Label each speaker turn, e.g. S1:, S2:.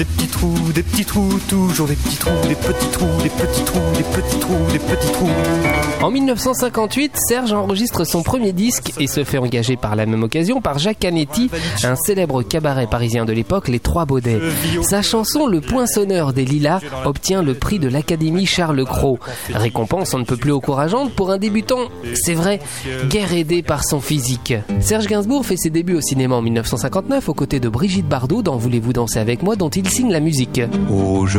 S1: des petits trous, toujours des petits trous, des petits trous, des petits trous, des petits trous, des petits trous.
S2: En 1958, Serge enregistre son premier disque et se fait engager par la même occasion par Jacques Canetti, un célèbre cabaret parisien de l'époque, les Trois Baudets. Sa chanson Le Poinçonneur des Lilas obtient le prix de l'Académie Charles Cros. Récompense on ne peut plus encourageante pour un débutant, c'est vrai, guère aidé par son physique. Serge Gainsbourg fait ses débuts au cinéma en 1959 aux côtés de Brigitte Bardot dans Voulez-vous danser avec moi, dont il signe la musique.
S1: Oh, je